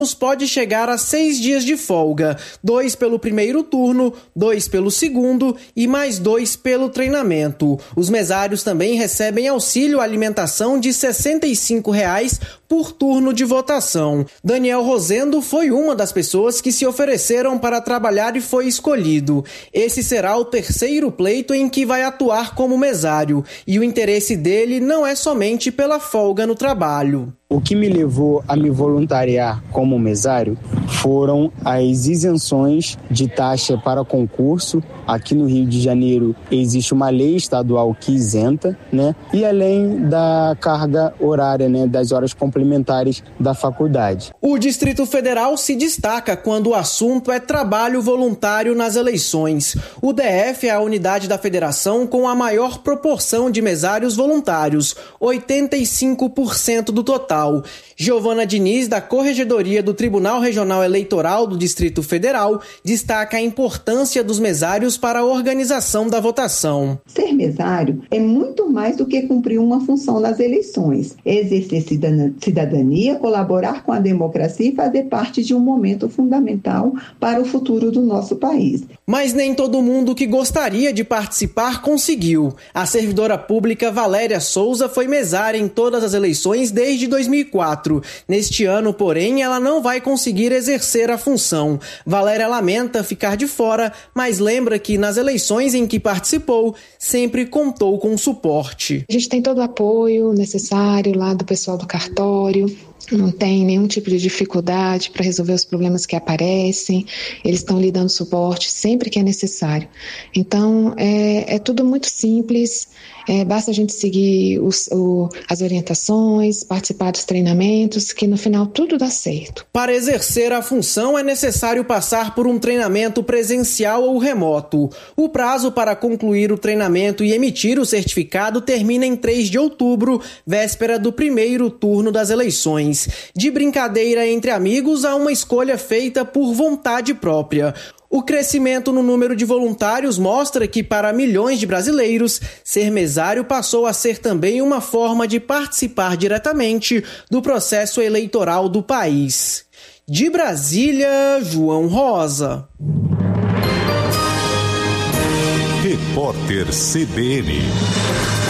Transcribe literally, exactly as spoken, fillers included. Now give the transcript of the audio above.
pode chegar a seis dias de folga, dois pelo primeiro turno, dois pelo segundo e mais dois pelo treinamento. Os mesários também recebem auxílio alimentação de sessenta e cinco reais por turno de votação. Daniel Rosendo foi uma das pessoas que se ofereceram para trabalhar e foi escolhido. Esse será o terceiro pleito em que vai atuar como mesário, e o interesse dele não é somente pela folga no trabalho. O que me levou a me voluntariar como mesário foram as isenções de taxa para concurso. Aqui no Rio de Janeiro existe uma lei estadual que isenta, né? E além da carga horária, né? Das horas complementares da faculdade. O Distrito Federal se destaca quando o assunto é trabalho voluntário nas eleições. O D F é a unidade da federação com a maior proporção de mesários voluntários, oitenta e cinco por cento do total. Giovana Diniz, da Corregedoria do Tribunal Regional Eleitoral do Distrito Federal, destaca a importância dos mesários para a organização da votação. Ser mesário é muito mais do que cumprir uma função nas eleições. É exercer cidadania, colaborar com a democracia e fazer parte de um momento fundamental para o futuro do nosso país. Mas nem todo mundo que gostaria de participar conseguiu. A servidora pública Valéria Souza foi mesária em todas as eleições desde dois mil e quatro. Neste ano, porém, ela não vai conseguir exercer a função. Valéria lamenta ficar de fora, mas lembra que nas eleições em que participou, sempre contou com suporte. A gente tem todo o apoio necessário lá do pessoal do cartório. Não tem nenhum tipo de dificuldade para resolver os problemas que aparecem, eles estão lhe dando suporte sempre que é necessário. Então, é, é tudo muito simples, é, basta a gente seguir os, o, as orientações, participar dos treinamentos, que no final tudo dá certo. Para exercer a função é necessário passar por um treinamento presencial ou remoto. O prazo para concluir o treinamento e emitir o certificado termina em três de outubro, véspera do primeiro turno das eleições. De brincadeira entre amigos a uma escolha feita por vontade própria. O crescimento no número de voluntários mostra que, para milhões de brasileiros, ser mesário passou a ser também uma forma de participar diretamente do processo eleitoral do país. De Brasília, João Rosa. Repórter C B N.